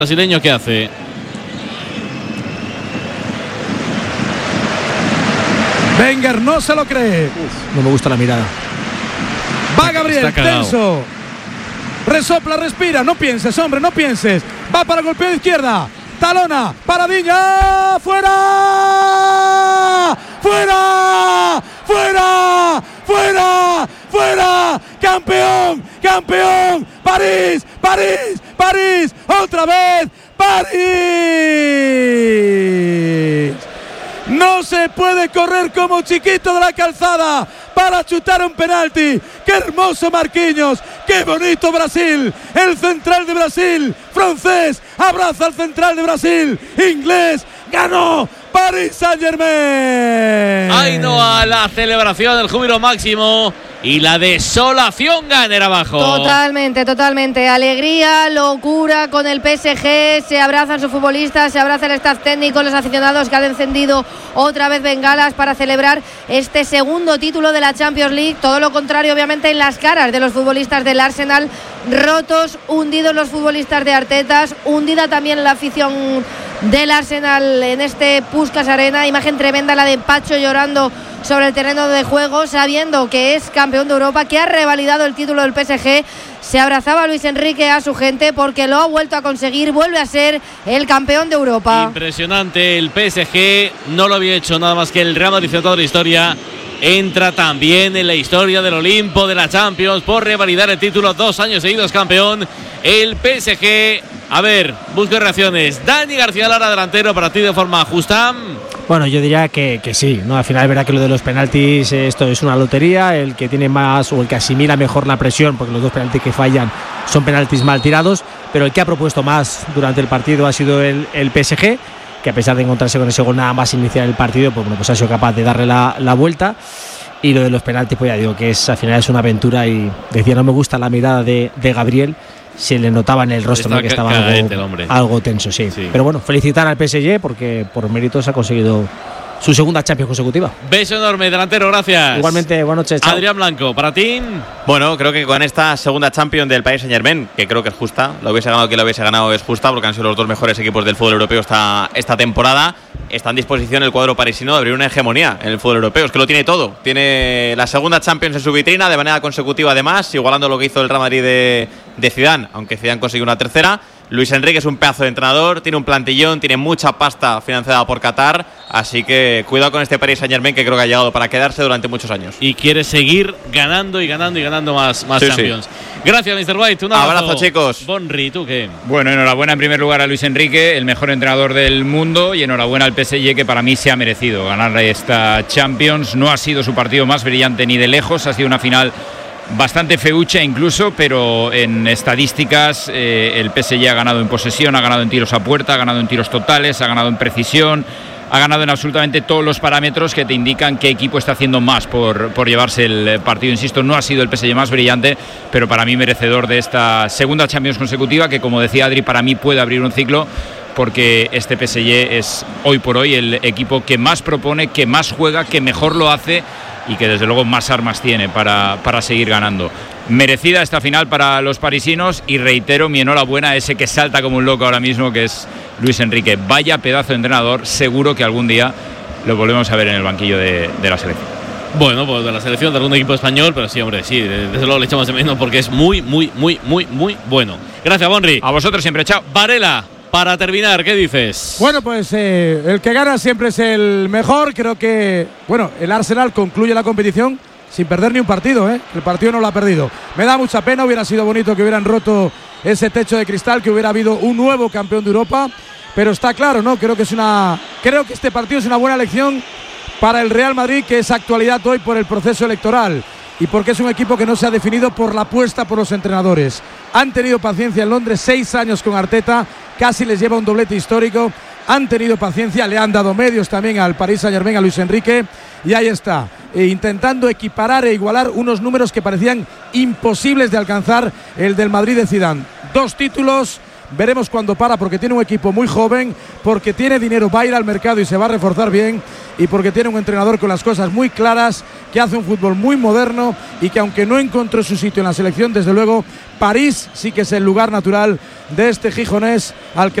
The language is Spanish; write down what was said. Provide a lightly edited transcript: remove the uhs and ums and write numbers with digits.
brasileño, ¿qué hace? Wenger no se lo cree. No me gusta la mirada. Va Gabriel, tenso. Resopla, respira. No pienses, hombre, no pienses. Va para el golpeo de izquierda. Talona para Viña. ¡Fuera! ¡Fuera! ¡Fuera! ¡Fuera! ¡Fuera! ¡Campeón! ¡Campeón! ¡París! ¡París! ¡París! ¡Otra vez! ¡París! No se puede correr como Chiquito de la Calzada para chutar un penalti. ¡Qué hermoso Marquinhos! ¡Qué bonito Brasil! El central de Brasil, francés, abraza al central de Brasil, inglés, ganó Paris Saint-Germain. Ahí no a la celebración, el júbilo máximo y la desolación Gunner abajo. Totalmente, totalmente. Alegría, locura con el PSG. Se abrazan sus futbolistas, se abraza el staff técnico, los aficionados que han encendido otra vez bengalas para celebrar este segundo título de la Champions League. Todo lo contrario, obviamente, en las caras de los futbolistas del Arsenal. Rotos, hundidos los futbolistas de Arteta, hundida también la afición del Arsenal en este Puskás Arena. Imagen tremenda la de Pacho llorando sobre el terreno de juego, sabiendo que es campeón de Europa, que ha revalidado el título del PSG. Se abrazaba Luis Enrique a su gente porque lo ha vuelto a conseguir, vuelve a ser el campeón de Europa. Impresionante, el PSG no lo había hecho nada más que el Real Madrid de toda la historia. Entra también en la historia del Olimpo de la Champions por revalidar el título, 2 años seguidos campeón. El PSG, a ver, busca reacciones. Dani García Lara, delantero, para ti de forma justa. Bueno, yo diría que sí, ¿no? Al final es verdad que lo de los penaltis, esto es una lotería. El que tiene más o el que asimila mejor la presión, porque los dos penaltis que fallan son penaltis mal tirados, pero el que ha propuesto más durante el partido ha sido el PSG, que a pesar de encontrarse con ese gol nada más iniciar el partido, pues, bueno, pues ha sido capaz de darle la vuelta. Y lo de los penaltis, pues ya digo que al final es una aventura. Y decía, no me gusta la mirada de Gabriel, se le notaba en el rostro, ¿no? Que estaba algo tenso, sí. Pero bueno, felicitar al PSG porque por méritos ha conseguido su segunda Champions consecutiva. Beso enorme, delantero, gracias. Igualmente, buenas noches. Chao. Adrián Blanco, para ti. Bueno, creo que con esta segunda Champions del Paris Saint-Germain, que creo que es justa, lo hubiese ganado quien lo hubiese ganado, es justa, porque han sido los dos mejores equipos del fútbol europeo esta temporada. Está en disposición el cuadro parisino de abrir una hegemonía en el fútbol europeo. Es que lo tiene todo. Tiene la segunda Champions en su vitrina de manera consecutiva, además, igualando lo que hizo el Real Madrid de Zidane, aunque Zidane consiguió una tercera. Luis Enrique es un pedazo de entrenador, tiene un plantillón, tiene mucha pasta financiada por Qatar, así que cuidado con este Paris Saint-Germain, que creo que ha llegado para quedarse durante muchos años. Y quiere seguir ganando y ganando y ganando más sí, Champions. Sí. Gracias, Mr. White. Un abrazo, chicos. Bonri, ¿tú qué? Bueno, enhorabuena en primer lugar a Luis Enrique, el mejor entrenador del mundo, y enhorabuena al PSG, que para mí se ha merecido ganar esta Champions. No ha sido su partido más brillante ni de lejos, ha sido una final bastante feucha incluso, pero en estadísticas el PSG ha ganado en posesión, ha ganado en tiros a puerta, ha ganado en tiros totales, ha ganado en precisión, ha ganado en absolutamente todos los parámetros que te indican qué equipo está haciendo más por llevarse el partido. Insisto, no ha sido el PSG más brillante, pero para mí merecedor de esta segunda Champions consecutiva, que, como decía Adri, para mí puede abrir un ciclo, porque este PSG es hoy por hoy el equipo que más propone, que más juega, que mejor lo hace y que desde luego más armas tiene para seguir ganando. Merecida esta final para los parisinos, y reitero mi enhorabuena a ese que salta como un loco ahora mismo, que es Luis Enrique. Vaya pedazo de entrenador, seguro que algún día lo volvemos a ver en el banquillo de la selección. Bueno, pues de la selección de algún equipo español, pero sí, hombre, sí, desde luego le echamos de menos porque es muy bueno. Gracias, Bonri. A vosotros siempre, chao. Varela, para terminar, ¿qué dices? Bueno, pues el que gana siempre es el mejor. Creo que, bueno, el Arsenal concluye la competición sin perder ni un partido, ¿eh? El partido no lo ha perdido. Me da mucha pena, hubiera sido bonito que hubieran roto ese techo de cristal, que hubiera habido un nuevo campeón de Europa, pero está claro, ¿no? Creo que este partido es una buena lección para el Real Madrid, que es actualidad hoy por el proceso electoral y porque es un equipo que no se ha definido por la apuesta por los entrenadores. Han tenido paciencia en Londres, 6 años con Arteta, casi les lleva un doblete histórico. Han tenido paciencia, le han dado medios también al Paris Saint-Germain, a Luis Enrique, y ahí está, intentando equiparar e igualar unos números que parecían imposibles de alcanzar, el del Madrid de Zidane. 2 títulos, veremos cuándo para, porque tiene un equipo muy joven, porque tiene dinero, va a ir al mercado y se va a reforzar bien, y porque tiene un entrenador con las cosas muy claras, que hace un fútbol muy moderno y que, aunque no encontró su sitio en la selección, desde luego París sí que es el lugar natural de este gijonés al que